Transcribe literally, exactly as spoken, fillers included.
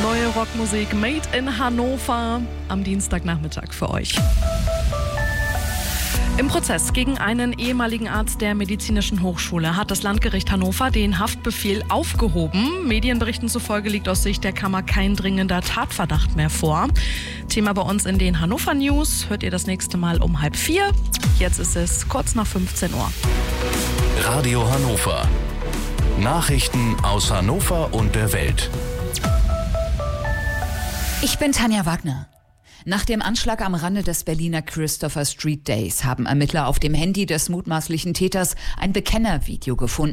Neue Rockmusik made in Hannover am Dienstagnachmittag für euch. Im Prozess gegen einen ehemaligen Arzt der Medizinischen Hochschule hat das Landgericht Hannover den Haftbefehl aufgehoben. Medienberichten zufolge liegt aus Sicht der Kammer kein dringender Tatverdacht mehr vor. Thema bei uns in den Hannover News hört ihr das nächste Mal um halb vier. Jetzt ist es kurz nach fünfzehn Uhr. Radio Hannover. Nachrichten aus Hannover und der Welt. Ich bin Tanja Wagner. Nach dem Anschlag am Rande des Berliner Christopher Street Days haben Ermittler auf dem Handy des mutmaßlichen Täters ein Bekennervideo gefunden.